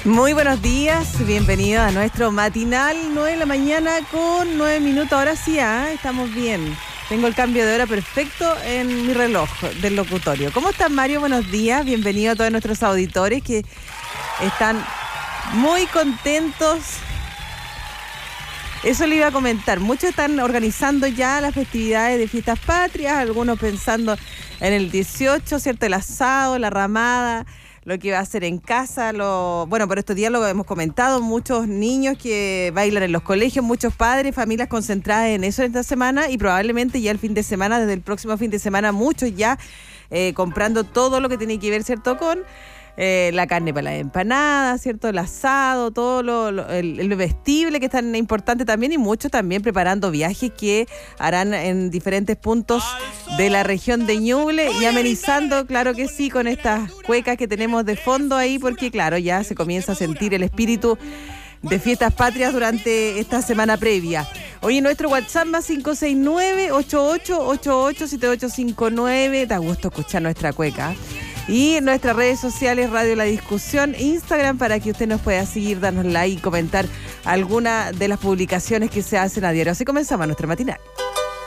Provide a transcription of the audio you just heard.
Muy buenos días, bienvenidos a nuestro matinal, 9 de la mañana con 9 minutos. Ahora sí, estamos bien. Tengo el cambio de hora perfecto en mi reloj del locutorio. ¿Cómo estás, Mario? Buenos días, bienvenido a todos nuestros auditores que están muy contentos. Eso le iba a comentar. Muchos están organizando ya las festividades de fiestas patrias, algunos pensando en el 18, ¿cierto? El asado, la ramada, lo que va a hacer en casa. Bueno, por estos días lo hemos comentado, muchos niños que bailan en los colegios, muchos padres, familias concentradas en eso esta semana y probablemente ya el fin de semana, desde el próximo fin de semana, muchos ya comprando todo lo que tiene que ver, ¿cierto? Con la carne para las empanadas, ¿cierto? El asado, todo el vestible que es tan importante también, y muchos también preparando viajes que harán en diferentes puntos de la región de Ñuble y amenizando, claro que sí, con estas cuecas que tenemos de fondo ahí, porque claro, ya se comienza a sentir el espíritu de fiestas patrias durante esta semana previa. Hoy en nuestro WhatsApp más 569-8888-7859, da gusto escuchar nuestra cueca. Y en nuestras redes sociales, Radio La Discusión, Instagram, para que usted nos pueda seguir, darnos like y comentar alguna de las publicaciones que se hacen a diario. Así comenzamos nuestra matinal.